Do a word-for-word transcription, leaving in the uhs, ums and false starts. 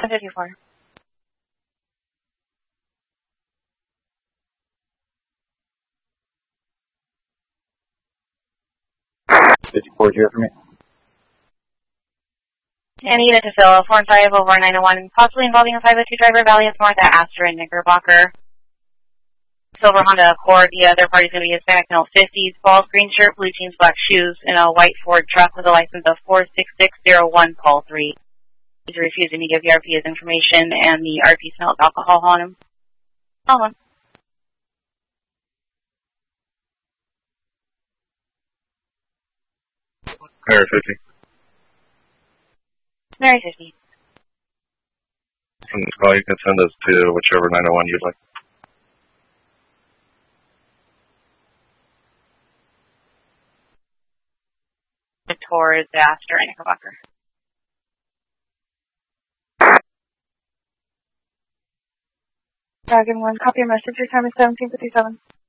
seven fifty-four. fifty-four here for me. And unit to fill, four and five over nine oh one, possibly involving a five oh two driver, Valley of North at Astor and Knickerbocker. Silver Honda Accord, the other party's going to be Hispanic male fifties, bald, green shirt, blue jeans, black shoes, in a white Ford truck with a license of four six six zero one, call three. He's refusing to give the R P his information, and the R P smells alcohol on him. Call him. Mary fifty. Mary fifty. From this call, you can send us to whichever nine oh one you'd like. Towards Astor and Knickerbocker. Dragon one, copy your message. Your time is seventeen fifty-seven.